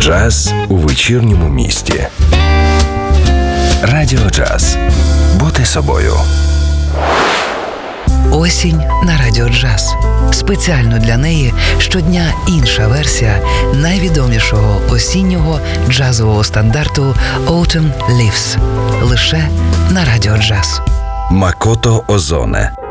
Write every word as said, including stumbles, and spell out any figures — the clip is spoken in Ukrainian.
Джаз у вечірньому місті. Радіо Джаз. Бути собою. Осінь на Радіо Джаз. Спеціально для неї щодня інша версія найвідомішого осіннього джазового стандарту «Autumn Leaves». Лише на Радіо Джаз. Макото Озоне.